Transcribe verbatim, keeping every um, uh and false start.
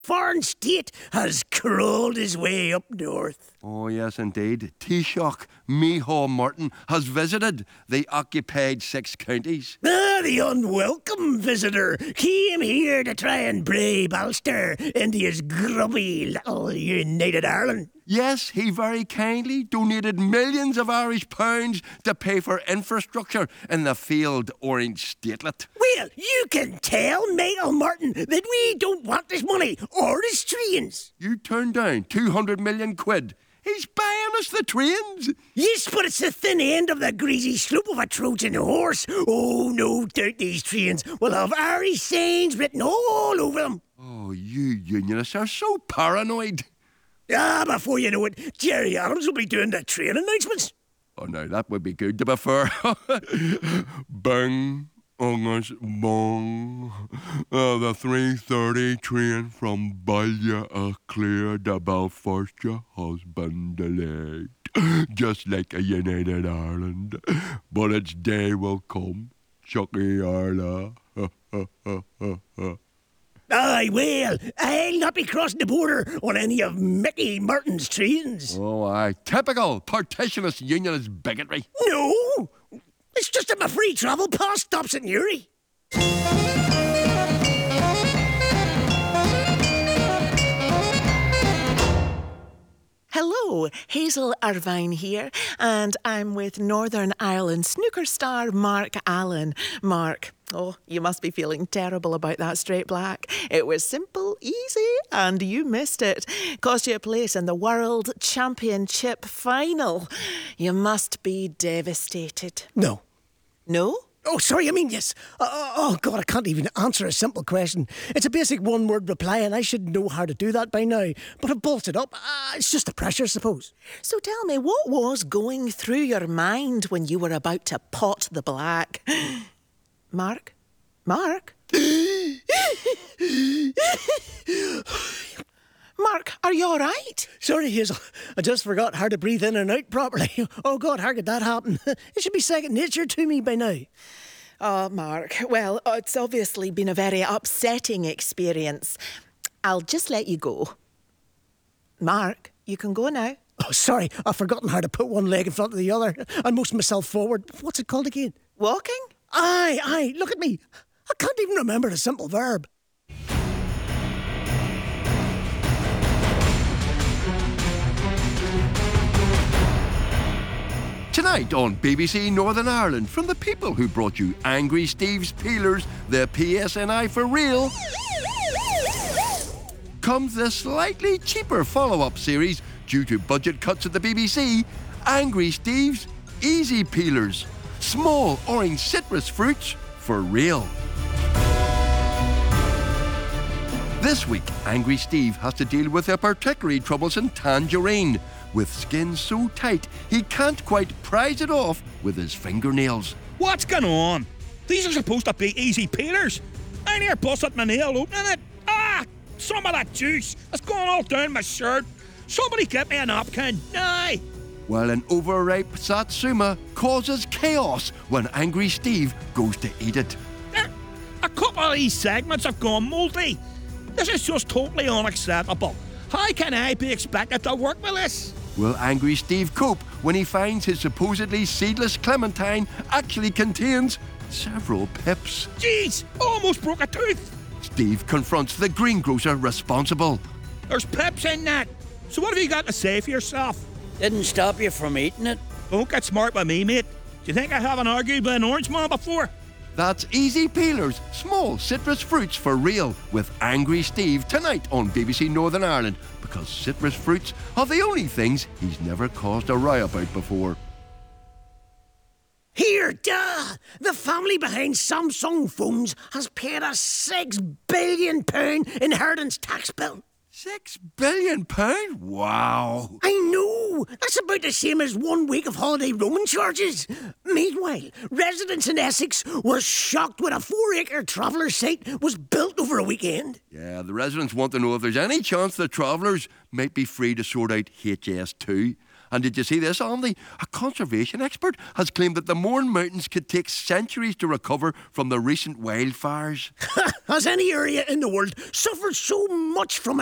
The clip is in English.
foreign state has crawled his way up north. Oh, yes, indeed. Taoiseach Micheál Martin has visited the occupied six counties. Ah, the unwelcome visitor came here to try and brave Ulster into his grubby little United Ireland. Yes, he very kindly donated millions of Irish pounds to pay for infrastructure in the failed Orange Statelet. Well, you can tell Micheál Martin that we don't want his money or his trains. You turned down two hundred million quid. He's buying us the trains. Yes, but it's the thin end of the greasy slope of a Trojan horse. Oh, no doubt these trains will have Irish signs written all over them. Oh, you unionists are so paranoid. Ah, before you know it, Jerry Adams will be doing the train announcements. Oh, no, that would be good to be fair. Bang, August, bong. Uh, the three thirty train from Ballyaclare to Belfast has been delayed. Just like a United Ireland. But its day will come. Chucky Arla. Aye, well, I'll not be crossing the border on any of Mickey Martin's trains. Oh, aye. Typical partitionist unionist bigotry. No, it's just that my free travel pass stops at Newry. Hello, Hazel Irvine here, and I'm with Northern Ireland snooker star Mark Allen. Mark, oh, you must be feeling terrible about that straight black. It was simple, easy, and you missed it. Cost you a place in the World Championship final. You must be devastated. No. No? Oh, sorry, I mean yes. Uh, oh, God, I can't even answer a simple question. It's a basic one-word reply, and I should know how to do that by now. But I bolted up. Uh, it's just the pressure, I suppose. So tell me, what was going through your mind when you were about to pot the black? Mark? Mark? Mark, are you all right? Sorry, Hazel. I just forgot how to breathe in and out properly. Oh, God, how could that happen? It should be second nature to me by now. Oh, Mark, well, it's obviously been a very upsetting experience. I'll just let you go. Mark, you can go now. Oh, sorry, I've forgotten how to put one leg in front of the other and motion myself forward. What's it called again? Walking? Aye, aye, look at me. I can't even remember the simple verb. Tonight on B B C Northern Ireland, from the people who brought you Angry Steve's Peelers, the P S N I for real, comes the slightly cheaper follow-up series due to budget cuts at the B B C, Angry Steve's Easy Peelers, small orange citrus fruits for real. This week, Angry Steve has to deal with a particularly troublesome tangerine, with skin so tight he can't quite prise it off with his fingernails. What's going on? These are supposed to be easy peelers. I near busted my nail opening it. Ah! Some of that juice has gone all down my shirt. Somebody get me a napkin. Aye! Well, an overripe satsuma causes chaos when Angry Steve goes to eat it. A couple of these segments have gone mouldy. This is just totally unacceptable. How can I be expected to work with this? Will Angry Steve cope when he finds his supposedly seedless clementine actually contains several pips? Jeez, almost broke a tooth. Steve confronts the greengrocer responsible. There's pips in that. So what have you got to say for yourself? Didn't stop you from eating it. Don't get smart with me, mate. Do you think I haven't argued with an orange man before? That's Easy Peelers, small citrus fruits for real, with Angry Steve tonight on B B C Northern Ireland, because citrus fruits are the only things he's never caused a row about before. Here, duh! The family behind Samsung phones has paid a six billion pound inheritance tax bill. Six billion pound? Wow. I know! That's about the same as one week of holiday roaming charges. Meanwhile, residents in Essex were shocked when a four-acre traveller site was built over a weekend. Yeah, the residents want to know if there's any chance the travellers might be free to sort out H S two. And did you see this, Andy? A conservation expert has claimed that the Mourne Mountains could take centuries to recover from the recent wildfires. Has any area in the world suffered so much from